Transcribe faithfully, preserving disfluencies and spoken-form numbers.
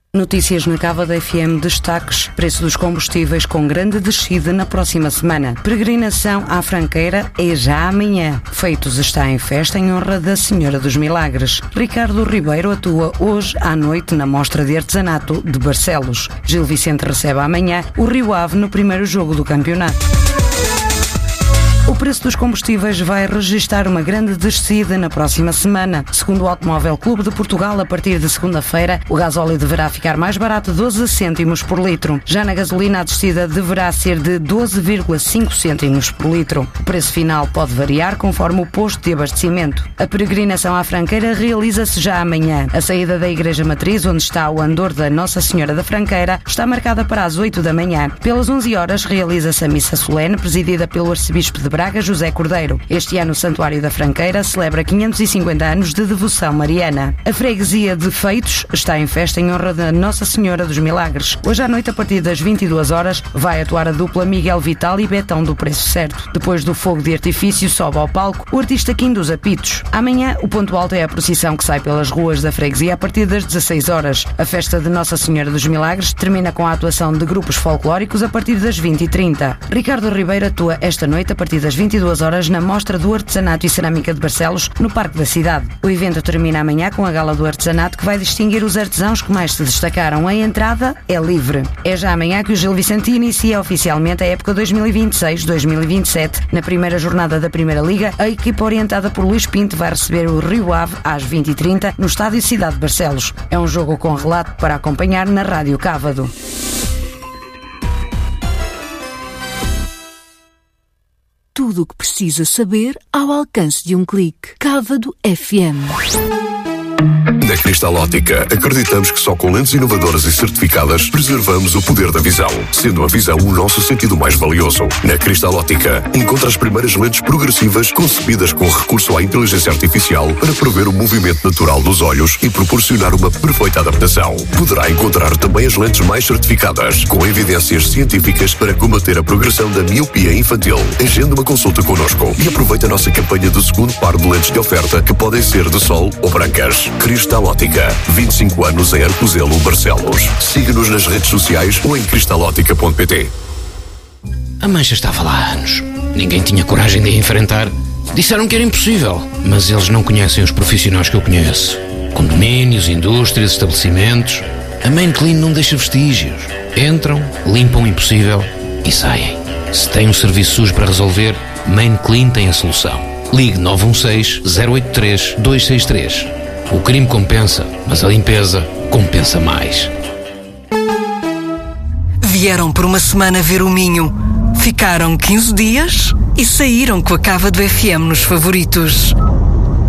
Notícias na Cávado F M, destaques: preço dos combustíveis com grande descida na próxima semana. Peregrinação à Franqueira é já amanhã. Feitos está em festa em honra da Senhora dos Milagres. Ricardo Ribeiro atua hoje à noite na Mostra de Artesanato de Barcelos. Gil Vicente recebe amanhã o Rio Ave no primeiro jogo do campeonato. O preço dos combustíveis vai registrar uma grande descida na próxima semana. Segundo o Automóvel Clube de Portugal, a partir de segunda-feira, o gasóleo deverá ficar mais barato doze cêntimos por litro. Já na gasolina, a descida deverá ser de doze vírgula cinco cêntimos por litro. O preço final pode variar conforme o posto de abastecimento. A peregrinação à Franqueira realiza-se já amanhã. A saída da Igreja Matriz, onde está o andor da Nossa Senhora da Franqueira, está marcada para as oito da manhã. Pelas onze horas, realiza-se a missa solene, presidida pelo arcebispo de Braga, José Cordeiro. Este ano o Santuário da Franqueira celebra quinhentos e cinquenta anos de devoção mariana. A freguesia de Feitos está em festa em honra da Nossa Senhora dos Milagres. Hoje à noite, a partir das vinte e duas horas, vai atuar a dupla Miguel Vital e Betão do Preço Certo. Depois do fogo de artifício, sobe ao palco o artista Kim dos Apitos. Amanhã, o ponto alto é a procissão que sai pelas ruas da freguesia a partir das dezasseis horas. A festa de Nossa Senhora dos Milagres termina com a atuação de grupos folclóricos a partir das vinte e trinta. Ricardo Ribeiro atua esta noite a partir das vinte e duas horas na Mostra do Artesanato e Cerâmica de Barcelos, no Parque da Cidade. O evento termina amanhã com a Gala do Artesanato, que vai distinguir os artesãos que mais se destacaram. A entrada é livre. É já amanhã que o Gil Vicente inicia oficialmente a época dois mil e vinte e seis dois mil e vinte e sete. Na primeira jornada da Primeira Liga, a equipa orientada por Luís Pinto vai receber o Rio Ave às vinte e trinta no Estádio Cidade de Barcelos. É um jogo com relato para acompanhar na Rádio Cávado. Tudo o que precisa saber ao alcance de um clique. Cávado F M. Na Cristal Ótica, acreditamos que só com lentes inovadoras e certificadas preservamos o poder da visão, sendo a visão o nosso sentido mais valioso. Na Cristal Ótica, encontra as primeiras lentes progressivas concebidas com recurso à inteligência artificial para prever o movimento natural dos olhos e proporcionar uma perfeita adaptação. Poderá encontrar também as lentes mais certificadas, com evidências científicas para combater a progressão da miopia infantil. Agende uma consulta connosco e aproveite a nossa campanha do segundo par de lentes de oferta, que podem ser de sol ou brancas. Cristal Ótica, vinte e cinco anos em Arcozelo, Barcelos. Siga-nos nas redes sociais ou em cristalótica ponto pt. A mancha estava lá há anos. Ninguém tinha coragem de a enfrentar. Disseram que era impossível, mas eles não conhecem os profissionais que eu conheço. Condomínios, indústrias, estabelecimentos. A Main Clean não deixa vestígios. Entram, limpam o impossível e saem. Se tem um serviço sujo para resolver, Main Clean tem a solução. Ligue nove um seis, zero oito três, dois seis três. O crime compensa, mas a limpeza compensa mais. Vieram por uma semana ver o Minho. Ficaram quinze dias e saíram com a Cávado F M nos favoritos.